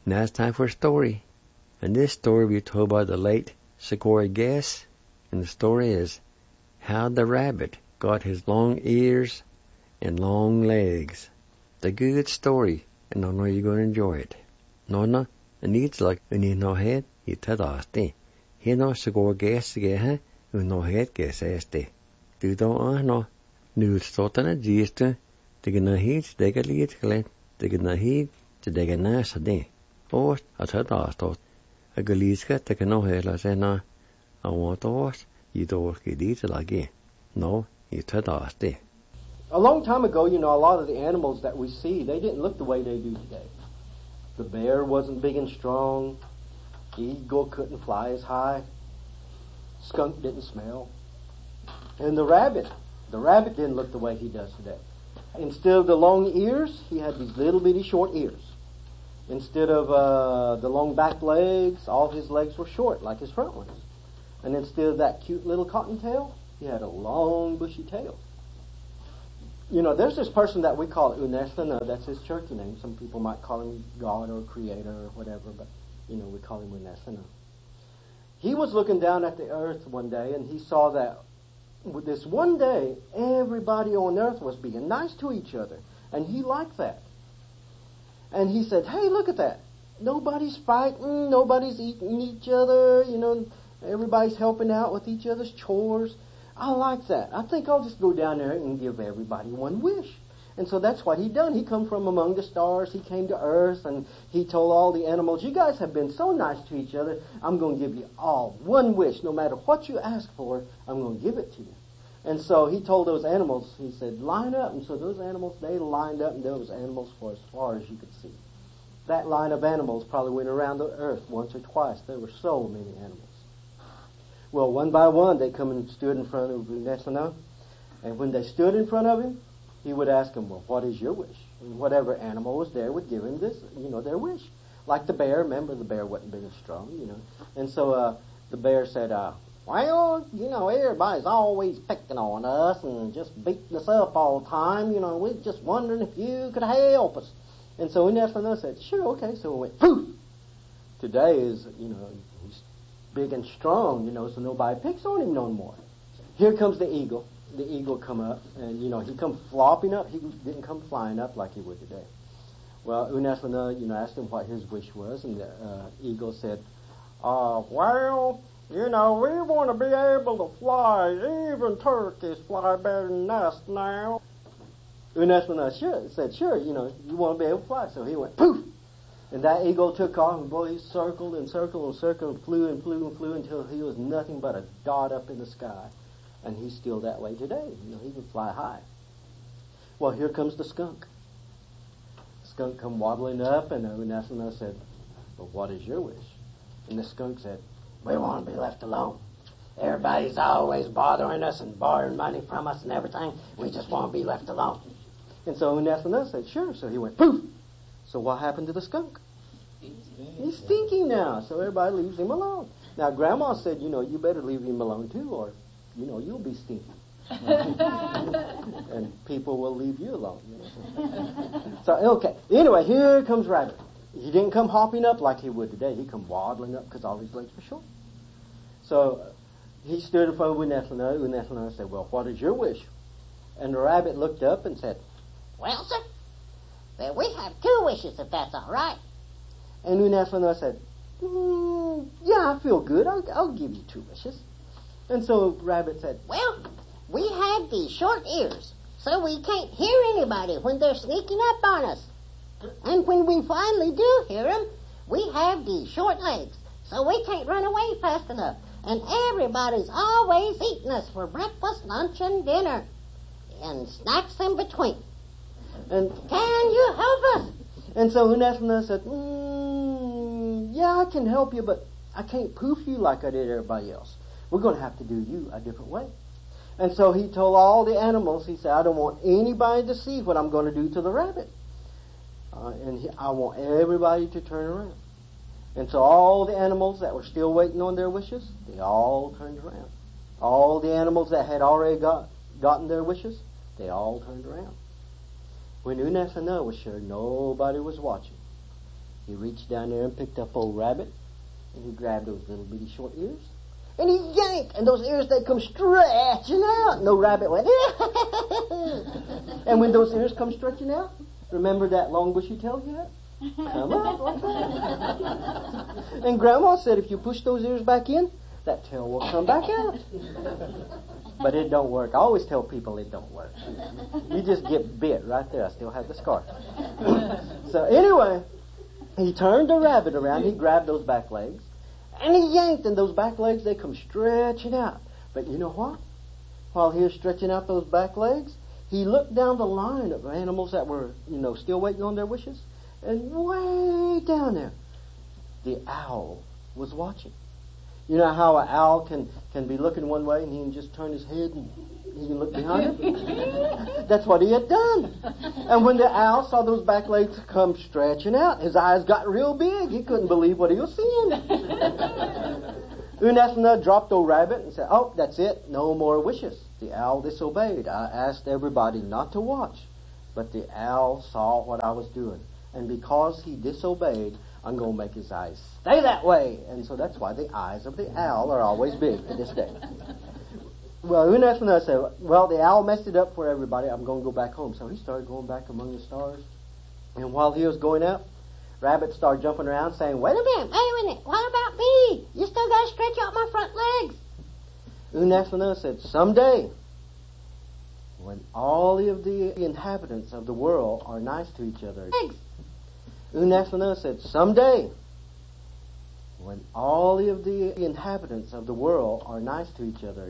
Now it's time for a story. And this story will be told by the late Sigourney Guess. And the story is How the Rabbit Got His Long Ears and Long Legs. It's a good story, and I know you're going to enjoy it. Nonna, and it's like when you know head, you tell us the. He no Sigourney Guess again, who no head guess as the. Do don't know. Nu stort han giste, det kan hit, det kan lidt glæt, det kan hit, det kan næse det. Og at have der stort. Jeg kan lige skat, det kan nå heller senere. Og hvor dårs, I dårs kan det til at give. Nå, I tager der det. A long time ago, a lot of the animals that we see, they didn't look the way they do today. The bear wasn't big and strong. The eagle couldn't fly as high. Skunk didn't smell. And the rabbit didn't look the way he does today. Instead of the long ears, he had these little bitty short ears. Instead of the long back legs, all his legs were short, like his front ones. And instead of that cute little cottontail, he had a long bushy tail. There's this person that we call Unesana. That's his church name. Some people might call him God or Creator or whatever, but, we call him Unesana. He was looking down at the earth one day, and he saw that this one day, everybody on earth was being nice to each other. And he liked that. And he said, hey, look at that. Nobody's fighting. Nobody's eating each other. Everybody's helping out with each other's chores. I like that. I think I'll just go down there and give everybody one wish. And so that's what he done. He come from among the stars. He came to earth, and he told all the animals, you guys have been so nice to each other. I'm going to give you all one wish. No matter what you ask for, I'm going to give it to you. And so he told those animals, he said, line up. And so those animals, they lined up, and there was animals for as far as you could see. That line of animals probably went around the earth once or twice. There were so many animals. Well, one by one, they come and stood in front of Unesana. And when they stood in front of him, he would ask them, well, what is your wish? And whatever animal was there would give him this, their wish. Like the bear. Remember, the bear wasn't big and strong, And so the bear said, well, everybody's always picking on us and just beating us up all the time. We're just wondering if you could help us. And so Unesana said, sure, okay. So we went, poof! Today is, he's big and strong, so nobody picks on him no more. Here comes the eagle. The eagle come up, and, he come flopping up. He didn't come flying up like he would today. Well, Unesana, asked him what his wish was, and the eagle said, well, we want to be able to fly. Even turkeys fly better than us now. Unesana said, sure, you want to be able to fly. So he went, poof! And that eagle took off, and boy, he circled and circled and circled and flew and flew and flew until he was nothing but a dot up in the sky. And he's still that way today. He can fly high. Well, here comes the skunk. The skunk come waddling up, and Unesana said, well, what is your wish? And the skunk said, we want to be left alone. Everybody's always bothering us and borrowing money from us and everything. We just want to be left alone. And so Unesana said, sure. So he went, poof! So what happened to the skunk? He's stinking now, so everybody leaves him alone. Now, Grandma said, you better leave him alone too, or, you'll be stinky. And people will leave you alone. So, okay. Anyway, here comes Rabbit. He didn't come hopping up like he would today. He come waddling up because all his legs were short. So he stood in front of Unesana. Unesana said, well, what is your wish? And the rabbit looked up and said, well, sir, we have 2 wishes, if that's all right. And Unesana said, yeah, I feel good. I'll give you 2 wishes. And so Rabbit said, well, we have these short ears, so we can't hear anybody when they're sneaking up on us. And when we finally do hear them, we have these short legs, so we can't run away fast enough. And everybody's always eating us for breakfast, lunch, and dinner, and snacks in between. And can you help us? And so Unesana said, yeah, I can help you, but I can't poof you like I did everybody else. We're going to have to do you a different way. And so he told all the animals, he said, I don't want anybody to see what I'm going to do to the rabbit. I want everybody to turn around. And so all the animals that were still waiting on their wishes, they all turned around. All the animals that had already gotten their wishes, they all turned around. When Unesana was sure nobody was watching, He reached down there and picked up old Rabbit, and he grabbed those little bitty short ears, and he yanked, and those ears, they come stretching out. No Rabbit went, and when those ears come stretching out, remember that long bushy tail he had? Come out like that. And Grandma said if you push those ears back in, that tail will come back out. But it don't work. I always tell people it don't work. You just get bit right there. I still have the scar. So anyway, he turned the Rabbit around. He grabbed those back legs, and he yanked, and those back legs, they come stretching out. But you know what? While he was stretching out those back legs, he looked down the line of animals that were, still waiting on their wishes. And way down there, the owl was watching. You know how an owl can be looking one way and he can just turn his head and he can look behind him? That's what he had done. And when the owl saw those back legs come stretching out, his eyes got real big. He couldn't believe what he was seeing. Unasana dropped old Rabbit and said, "Oh, that's it. No more wishes." The owl disobeyed. I asked everybody not to watch, but the owl saw what I was doing. And because he disobeyed, I'm going to make his eyes stay that way. And so that's why the eyes of the owl are always big to this day. Well, Unasana said, well, the owl messed it up for everybody. I'm going to go back home. So he started going back among the stars. And while he was going up, Rabbit started jumping around saying, wait a minute. What about me? You still got to stretch out my front legs. Unasana said, someday, when all of the inhabitants of the world are nice to each other. Unasana said, someday, when all of the inhabitants of the world are nice to each other